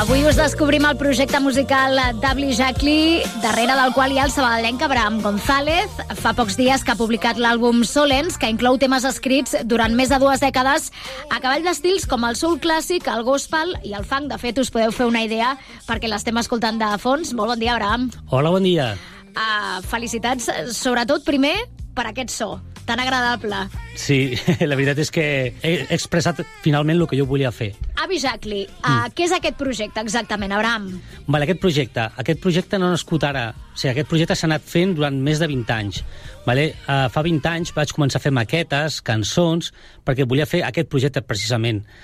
Avui us descobrim el projecte musical d'Abli Jacli, darrere del qual hi ha el sabadellenc Abraham González. Fa pocs dies que ha publicat l'àlbum Solens, que inclou temes escrits durant més de 2 dècades a cavall d'estils com el soul clàssic, el gospel i el funk. De fet, us podeu fer una idea perquè l'estem escoltant de fons. Molt bon dia, Abraham. Hola, bon dia. Felicitats, sobretot primer per aquest so tan agradable. Sí, la veritat és que he expressat finalment el que jo volia fer. Abli Jacli, què és aquest projecte exactament, Abraham? Vale, aquest projecte no ha nascut ara. O sigui, aquest projecte s'ha anat fent durant més de 20 anys. Vale? Fa 20 anys vaig començar a fer maquetes, cançons, perquè volia fer aquest projecte precisament.